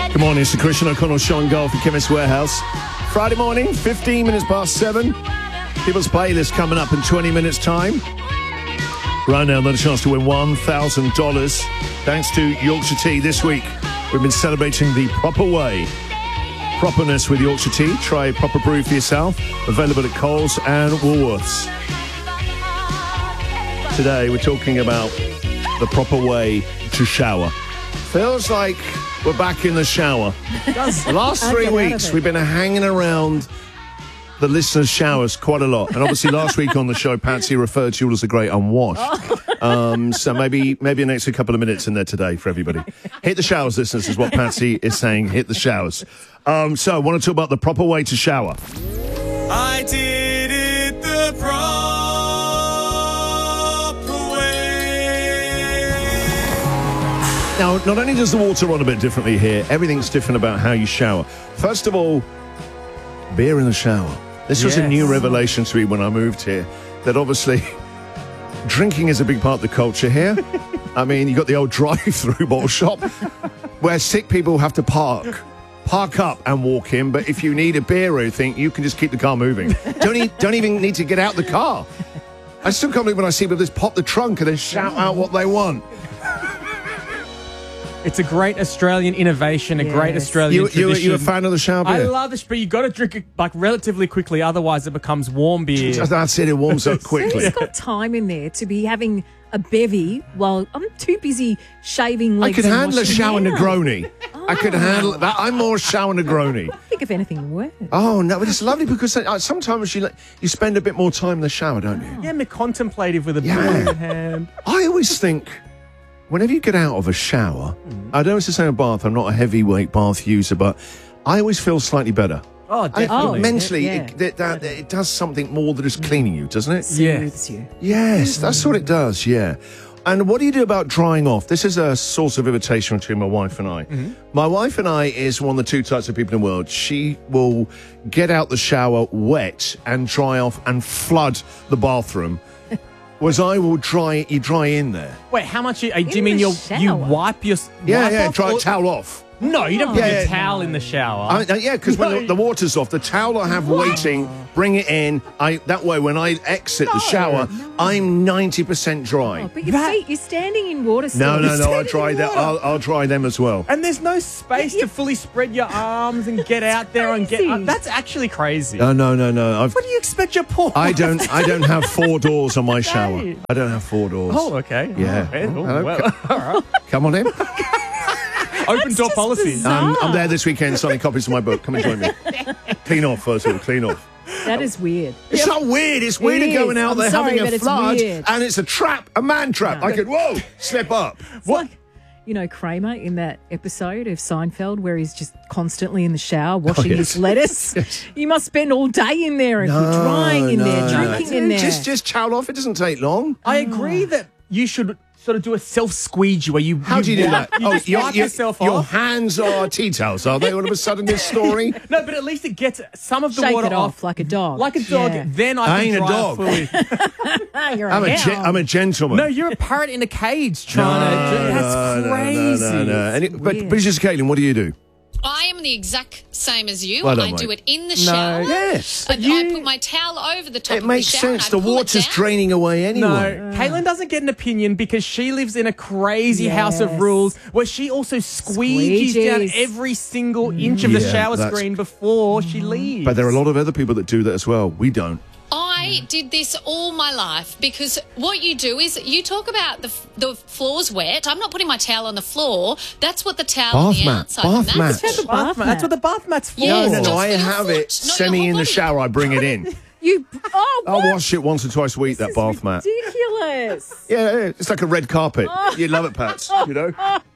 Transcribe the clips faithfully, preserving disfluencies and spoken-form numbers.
Good morning, it's the Christian O'Connell Show and Golf at Chemist Warehouse. Friday morning, fifteen minutes past seven. People's Playlist coming up in twenty minutes' time. Right now, another chance to win one thousand dollars. Thanks to Yorkshire Tea this week. We've been celebrating the proper way. Properness with Yorkshire Tea. Try a proper brew for yourself. Available at Coles and Woolworths. Today, we're talking about the proper way to shower. Feels like we're back in the shower. The last three weeks, we've been hanging around the listeners' showers quite a lot. And obviously last week on the show, Patsy referred to you as a great unwashed. Um, so maybe maybe an extra couple of minutes in there today for everybody. Hit the showers, listeners, is what Patsy is saying. Hit the showers. Um, so I want to talk about the proper way to shower. I did it the proper way. Now, not only does the water run a bit differently here, everything's different about how you shower. First of all, beer in the shower. This was Yes. a new revelation to me when I moved here, that obviously drinking is a big part of the culture here. I mean, you got the old drive-through bottle shop where sick people have to park. Park up and walk in, but if you need a beer or anything, you can just keep the car moving. Don't, e- don't even need to get out the car. I still can't believe when I see people just pop the trunk and then shout out what they want. It's a great Australian innovation, a Yes. great Australian You, you, tradition. you a fan of the shower beer? I love this, but you got to drink it like relatively quickly, otherwise it becomes warm beer. That's it, it warms up quickly. Who's got time in there to be having a bevy while I'm too busy shaving I legs could and handle a washing shower hair? Negroni. I could handle that. I'm more a shower Negroni. Think of anything worse. Oh, no, but it's lovely because uh, sometimes you, like, you spend a bit more time in the shower, don't you? Yeah, me contemplative with a Yeah. beer in hand. I always think, whenever you get out of a shower, I know it's the same with bath, I'm not a heavyweight bath user, but I always feel slightly better. Oh, I, definitely. mentally, Yeah. it, that, that, it does something more than just cleaning you, doesn't it? Soothes you. Yes, that's what it does, yeah. And what do you do about drying off? This is a source of irritation between my wife and I. Mm-hmm. My wife and I is one of the two types of people in the world. She will get out the shower wet and dry off and flood the bathroom. Whereas I will dry, you dry in there. Wait, how much? You, uh, do you In mean the you you shower? wipe your Yeah, wipe yeah, off, dry or- towel off. No, you don't put Yeah, your yeah. towel in the shower. I, uh, yeah, because when the, the water's off, the towel I have waiting, bring it in. I That way, when I exit the shower, I'm ninety percent dry. Oh, but your That- feet, you're standing in water No, still. no, no, I'll standing dry in them. water. I'll, I'll dry them as well. and there's no space to fully spread your arms and get out there and get. crazy. Uh, that's actually crazy. No, no, no, no. I've, what do you expect your poor? I wife don't. to I don't have four doors on my shower. Okay. I don't have four doors. Oh, okay. Yeah. Oh, okay. Oh, Hello. well, all right. Come on in. Open door just policies. bizarre. I'm, I'm there this weekend signing copies of my book. Come and join me. Clean off first of all. Clean off. That is weird. It's not weird. It's weirder It going is. out I'm there sorry, having but a it's flood, weird. and it's a trap, a man trap. No. I could whoa slip up. It's like, you know, Kramer in that episode of Seinfeld where he's just constantly in the shower washing yes. his lettuce. You must spend all day in there if you're drying in there, drinking in there. Just, just towel off. It doesn't take long. I agree that you should sort of do a self squeegee where you. How do you do wipe- that? You just your, wipe your- yourself your off. hands are tea towels, are they? All of a sudden, this story. No, but at least it gets some of the Shake water it off like a dog. Like a dog. Yeah. Then I, I can ain't a dry dog. fully. Ah, you're I'm a, hound. gen- I'm a gentleman. No, you're a parrot in a cage trying to. That's no, no, crazy. No, no, no. And it, but, Weird. but just Caitlin, what do you do? I am the exact same as you. Well done, I do mate. it in the shower. Yes. I, I put my towel over the top It of makes the shower. sense. And I The pull it water's down. draining away anyway. No, Caitlin doesn't get an opinion because she lives in a crazy house of Yes. rules where she also squeegees down Squeegees. every single inch of the Yeah, shower that's- screen before she leaves. But there are a lot of other people that do that as well. We don't. I did this all my life because what you do is you talk about the f- the floor's wet. I'm not putting my towel on the floor. That's what the towel on Bath the mat. outside. Bath and that's mat. That's what- the bath Bath mat. That's what the bath mat's for. Yes, No, no, just no. I for your have foot, it not your semi whole in the body. shower. I bring it in. You, oh, I'll what? wash it once or twice a week, that This bath is mat. ridiculous. Yeah, yeah, it's like a red carpet. You love it, Pats. You know?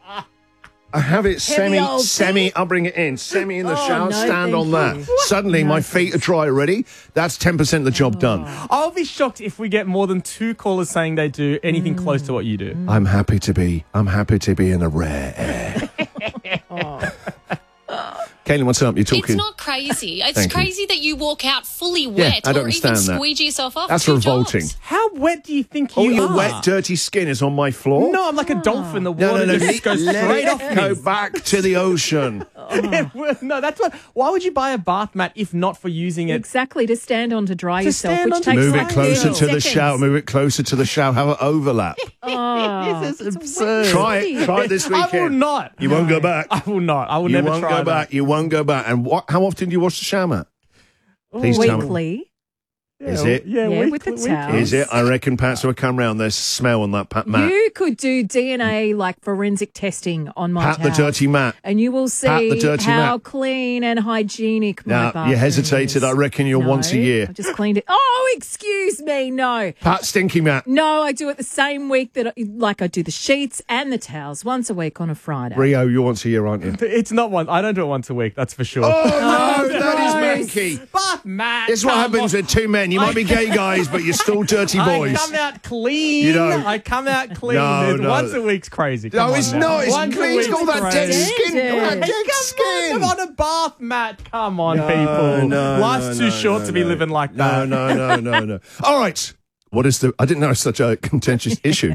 I have it semi, old semi, feet. I'll bring it in. Semi in the Oh, shower, no, stand thank on that. you. Suddenly, my feet are dry already. That's ten percent of the job done. I'll be shocked if we get more than two callers saying they do anything close to what you do. I'm happy to be, I'm happy to be in a rare air. Caitlin, what's up? You're talking. It's not crazy. It's Thank you. crazy that you walk out fully wet I don't or even understand that. squeegee yourself off. That's Two revolting. jobs. How wet do you think All you your are? wet, dirty skin is on my floor? No, I'm like a dolphin. The No, water no, no. just goes Let straight it off go me. back to the ocean. No, that's what. Why would you buy a bath mat if not for using it? Exactly, to stand on to dry To yourself, stand which on to takes Move like it closer thirty to the seconds. shower. Move it closer to the shower. Have an overlap. Oh, This is it's absurd. Try it. Try it this I weekend. will not. You won't go back. I will not. I will You never won't try go that. back. You won't go back. And what? How often do you wash the shower mat? Please tell me. Weekly. Is it? Yeah, Yeah, weekly- with the weekly. towel. Is it? I reckon Pat's will come round. There's smell on that pat mat. You could do D N A like forensic testing on my Pat the towels, dirty mat. and you will Pat the see dirty how mat. clean and hygienic my Now, bathroom you hesitated. is. I reckon you're No, once a year. I've just cleaned it. Oh, excuse me, no. Pat stinky mat. No, I do it the same week that, I, like I do the sheets and the towels once a week on a Friday. Rio, you're once a year, aren't you? It's not one. I don't do it once a week. That's for sure. Oh, no, gross. that is manky. Bath mat. This is what come happens on. with two men. You might be gay guys, but you're still dirty boys. I come out clean. You don't. I come out clean. No, no. Once a week's crazy. Come No, on it's now. not. It's Once a clean. It's week's all that dead crazy. skin. All that Hey, dead Come skin. on, on a bath mat. Come on, No, people. no, Life's no, too short no, to be no. living like No, that. no, no, no, no. All right. What is the... I didn't know it's such a contentious issue.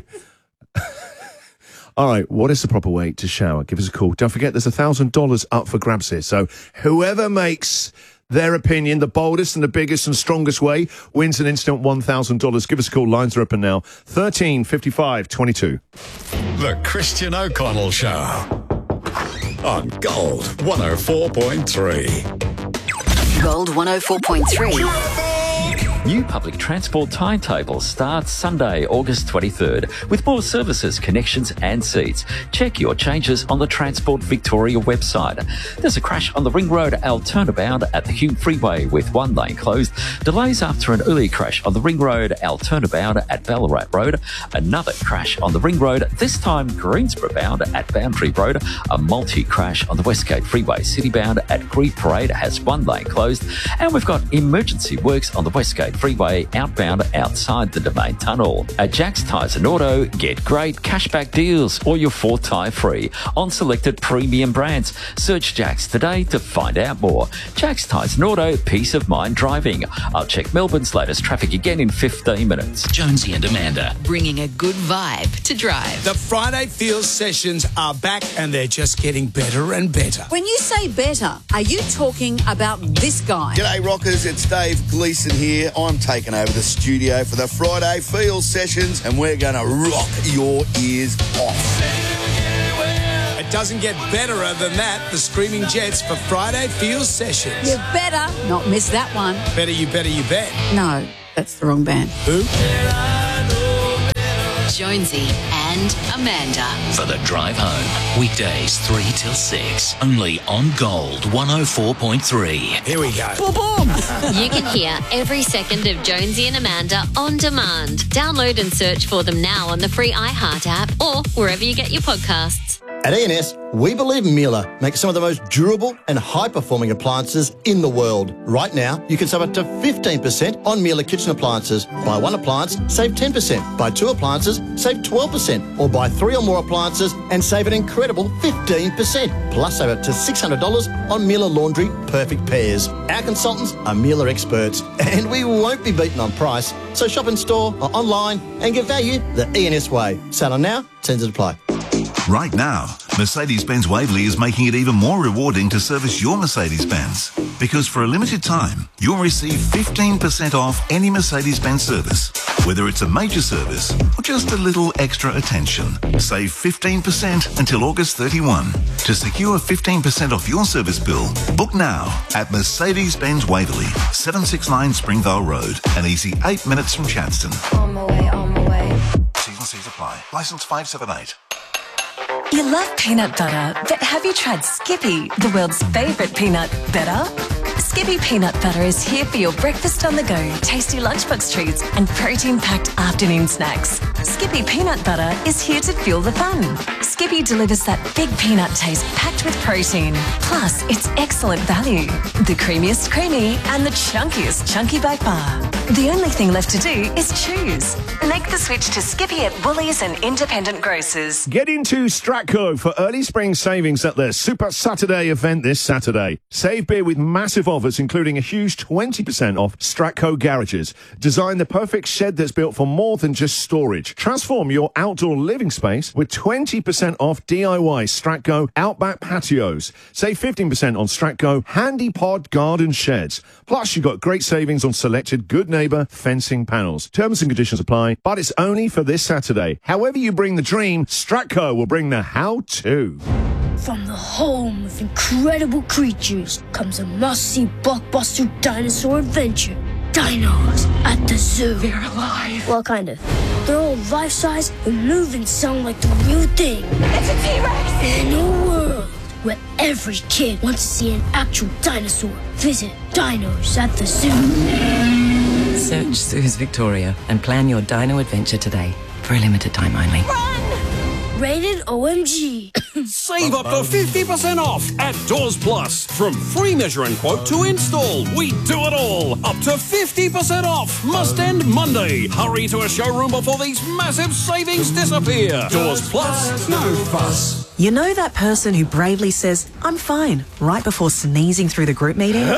All right. What is the proper way to shower? Give us a call. Don't forget, there's one thousand dollars up for grabs here. So whoever makes their opinion the boldest and the biggest and strongest way wins an instant one thousand dollars. Give us a call. Lines are open now. thirteen fifty-five twenty-two. The Christian O'Connell Show on Gold one oh four point three. Gold one oh four point three. New public transport timetable starts Sunday, August twenty-third, with more services, connections and seats. Check your changes on the Transport Victoria website. There's a crash on the Ring Road Al turnabout at the Hume Freeway with one lane closed. Delays after an early crash on the Ring Road Al turnabout at Ballarat Road. Another crash on the Ring Road, this time Greensboro bound at Boundary Road. A multi-crash on the Westgate Freeway City bound at Grieve Parade has one lane closed. And we've got emergency works on the Westgate Freeway outbound outside the Domain Tunnel. At Jack's Tyres and Auto, get great cashback deals or your fourth tyre free on selected premium brands. Search Jack's today to find out more. Jack's Tyres and Auto, peace of mind driving. I'll check Melbourne's latest traffic again in fifteen minutes. Jonesy and Amanda, bringing a good vibe to drive. The Friday Feels sessions are back and they're just getting better and better. When you say better, are you talking about this guy? G'day Rockers, it's Dave Gleeson here. I'm taking over the studio for the Friday Feels sessions and we're going to rock your ears off. It doesn't get betterer than that. The Screaming Jets for Friday Feels sessions. You better not miss that one. Better you better you bet. No, that's the wrong band. Who? Jonesy and Amanda. For the drive home, weekdays three till six, only on Gold one oh four point three. Here we go. Boom, boom. You can hear every second of Jonesy and Amanda on demand. Download and search for them now on the free iHeart app or wherever you get your podcasts. At E N S, we believe Miele makes some of the most durable and high-performing appliances in the world. Right now, you can save up to fifteen percent on Miele kitchen appliances. Buy one appliance, save ten percent. Buy two appliances, save twelve percent. Or buy three or more appliances and save an incredible fifteen percent. Plus, save up to six hundred dollars on Miele Laundry Perfect Pairs. Our consultants are Miele experts, and we won't be beaten on price. So shop in store or online and get value the E N S way. Sale on now, terms and apply. Right now, Mercedes-Benz Waverley is making it even more rewarding to service your Mercedes-Benz. Because for a limited time, you'll receive fifteen percent off any Mercedes-Benz service. Whether it's a major service or just a little extra attention. Save fifteen percent until August thirty-first. To secure fifteen percent off your service bill, book now at Mercedes-Benz Waverley, seven sixty-nine Springvale Road, an easy eight minutes from Chadstone. On my way, on my way. T's and C's apply. Licence five seven eight. You love peanut butter, but have you tried Skippy, the world's favourite peanut butter? Skippy peanut butter is here for your breakfast on the go, tasty lunchbox treats and protein-packed afternoon snacks. Skippy peanut butter is here to fuel the fun. Skippy delivers that big peanut taste packed with protein. Plus, it's excellent value. The creamiest creamy and the chunkiest chunky by far. The only thing left to do is choose. Make the switch to Skippy at Woolies and independent grocers. Get into Stratco for early spring savings at their Super Saturday event this Saturday. Save big with massive offers, including a huge twenty percent off Stratco garages. Design the perfect shed that's built for more than just storage. Transform your outdoor living space with twenty percent off D I Y Stratco Outback patios. Save fifteen percent on Stratco Handy Pod garden sheds. Plus, you've got great savings on selected Good Neighbour fencing panels. Terms and conditions apply, but it's only for this Saturday. However you bring the dream, Stratco will bring the how-to. From the home of incredible creatures comes a must-see blockbuster dinosaur adventure. Dinos at the zoo. They're alive. Well, kind of. They're all life-size and move and sound like the real thing. It's a T-Rex! In a world where every kid wants to see an actual dinosaur, visit Dinos at the Zoo. Search Zoos Victoria and plan your dino adventure today. For a limited time only. Rated O M G. Save up to fifty percent off at Doors Plus. From free measure and quote to install, we do it all. Up to fifty percent off. Must end Monday. Hurry to a showroom before these massive savings disappear. Doors Plus, no fuss. You know that person who bravely says, "I'm fine," right before sneezing through the group meeting?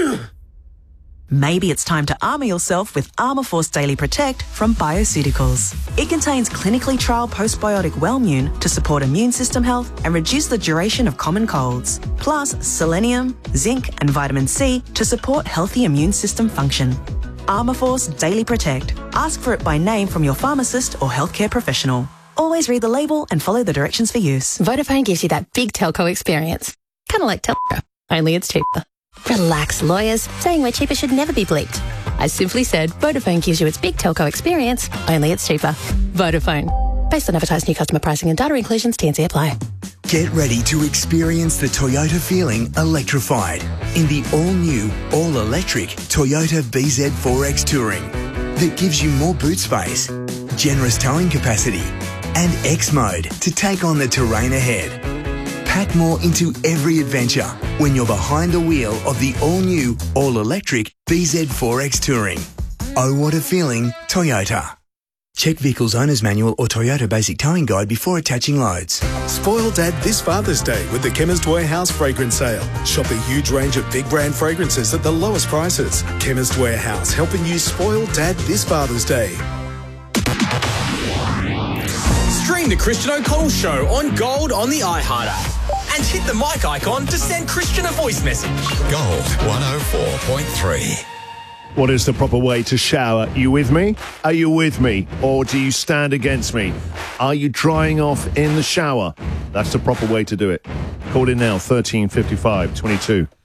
Maybe it's time to armour yourself with Armour Force Daily Protect from Bioceuticals. It contains clinically trialled postbiotic Wellmune to support immune system health and reduce the duration of common colds. Plus, selenium, zinc and vitamin C to support healthy immune system function. Armour Force Daily Protect. Ask for it by name from your pharmacist or healthcare professional. Always read the label and follow the directions for use. Vodafone gives you that big telco experience. Kind of like Telco, only it's cheaper. Relax, lawyers. Saying we're cheaper should never be bleeped. I simply said Vodafone gives you its big telco experience, only it's cheaper. Vodafone. Based on advertised new customer pricing and data inclusions, T and C apply. Get ready to experience the Toyota feeling electrified in the all-new, all-electric Toyota B Z four X Touring that gives you more boot space, generous towing capacity, and X mode to take on the terrain ahead. Pack more into every adventure when you're behind the wheel of the all-new, all-electric B Z four X Touring. Oh, what a feeling, Toyota. Check Vehicle's Owner's Manual or Toyota Basic Towing Guide before attaching loads. Spoil Dad this Father's Day with the Chemist Warehouse Fragrance Sale. Shop a huge range of big brand fragrances at the lowest prices. Chemist Warehouse, helping you spoil Dad this Father's Day. Stream the Christian O'Connell Show on Gold on the iHeart app. And hit the mic icon to send Christian a voice message. Gold one oh four point three. What is the proper way to shower? You with me? Are you with me? Or do you stand against me? Are you drying off in the shower? That's the proper way to do it. Call in now, thirteen fifty-five twenty-two.